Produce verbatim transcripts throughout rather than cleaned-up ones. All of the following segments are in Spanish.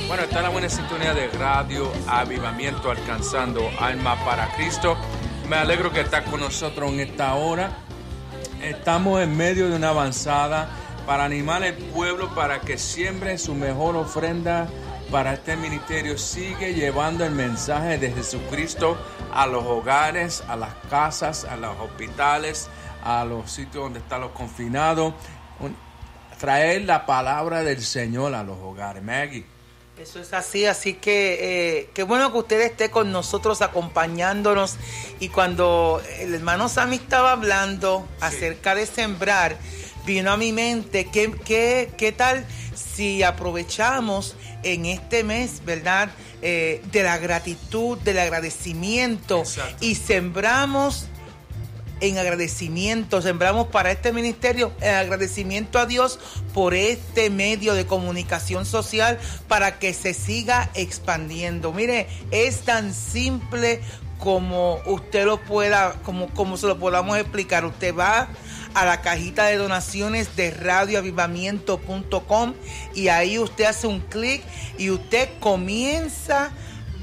Bueno, está en la buena sintonía de Radio Avivamiento, alcanzando alma para Cristo. Me alegro que está con nosotros en esta hora. Estamos en medio de una avanzada para animar al pueblo para que siembre su mejor ofrenda para este ministerio. Sigue llevando el mensaje de Jesucristo a los hogares, a las casas, a los hospitales, a los sitios donde están los confinados. Traer la palabra del Señor a los hogares. Maggie. Eso es así, así que eh, qué bueno que usted esté con nosotros acompañándonos. Y cuando el hermano Sammy estaba hablando sí. acerca de sembrar, vino a mi mente, ¿qué, qué, qué tal si aprovechamos en este mes, verdad, eh, de la gratitud, del agradecimiento? Exacto. Y sembramos en agradecimiento, sembramos para este ministerio en agradecimiento a Dios por este medio de comunicación social para que se siga expandiendo. Mire, es tan simple como usted lo pueda, como, como se lo podamos explicar. Usted va a la cajita de donaciones de radio avivamiento punto com y ahí usted hace un clic y usted comienza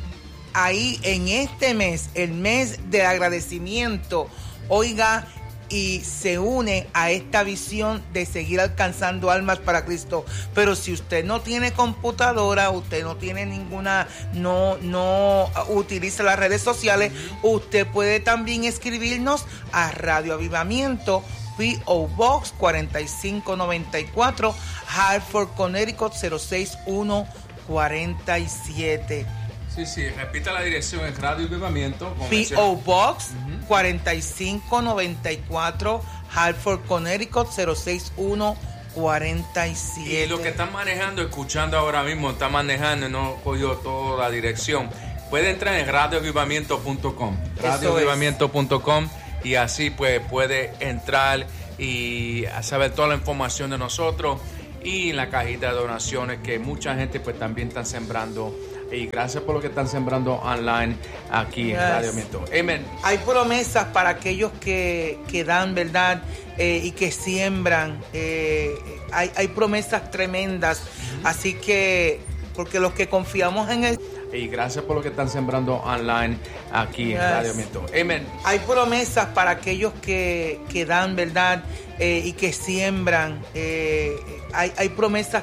ahí en este mes, el mes de agradecimiento. Oiga, y se une a esta visión de seguir alcanzando almas para Cristo. Pero si usted no tiene computadora, usted no tiene ninguna, no, no utiliza las redes sociales, usted puede también escribirnos a Radio Avivamiento, P O Box cuarenta y cinco noventa y cuatro, Hartford, Connecticut cero seis uno cuarenta y siete. Sí, sí, repita la dirección en Radio Avivamiento. P O Box uh-huh. cuarenta y cinco noventa y cuatro, Hartford, Connecticut cero seis uno cuarenta y siete. Y lo que están manejando, escuchando ahora mismo, están manejando y no cogió toda la dirección. Puede entrar en radio avivamiento punto com, radio avivamiento punto com, y así pues puede entrar y saber toda la información de nosotros y en la cajita de donaciones que mucha gente pues también está sembrando. Y gracias por lo que están sembrando online aquí yes. en Radio Avivamiento. Amén. Hay promesas para aquellos que, que dan, ¿verdad? Eh, y que siembran. Eh, hay, hay promesas tremendas. Uh-huh. Así que, porque los que confiamos en el... Y gracias por lo que están sembrando online aquí yes. en Radio Avivamiento. Amén. Hay promesas para aquellos que, que dan, ¿verdad? Eh, y que siembran. Eh, hay, hay promesas